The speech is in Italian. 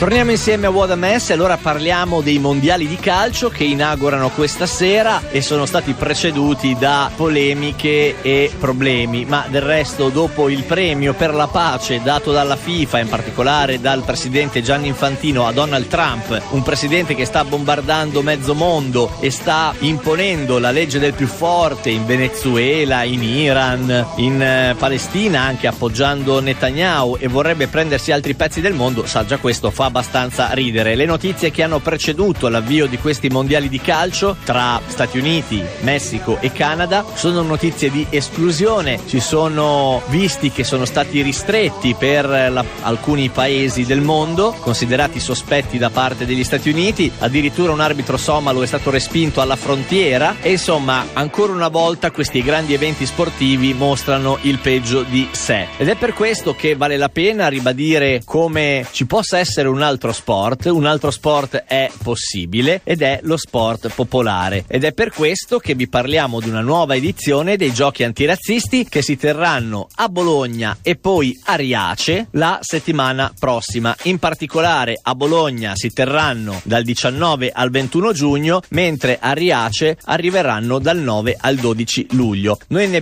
Torniamo insieme a What a Mess e allora parliamo dei mondiali di calcio che inaugurano questa sera e sono stati preceduti da polemiche e problemi, ma del resto dopo il premio per la pace dato dalla FIFA, in particolare dal presidente Gianni Infantino a Donald Trump, un presidente che sta bombardando mezzo mondo e sta imponendo la legge del più forte in Venezuela, in Iran, in Palestina, anche appoggiando Netanyahu, e vorrebbe prendersi altri pezzi del mondo, sa, già questo fa abbastanza ridere. Le notizie che hanno preceduto l'avvio di questi mondiali di calcio tra Stati Uniti, Messico e Canada sono notizie di esclusione. Ci sono visti che sono stati ristretti per alcuni paesi del mondo considerati sospetti da parte degli Stati Uniti, addirittura un arbitro somalo è stato respinto alla frontiera e insomma ancora una volta questi grandi eventi sportivi mostrano il peggio di sé, ed è per questo che vale la pena ribadire come ci possa essere un altro sport è possibile, ed è lo sport popolare, ed è per questo che vi parliamo di una nuova edizione dei Giochi Antirazzisti che si terranno a Bologna e poi a Riace la settimana prossima. In particolare a Bologna si terranno dal 19 al 21 giugno, mentre a Riace arriveranno dal 9 al 12 luglio. Noi ne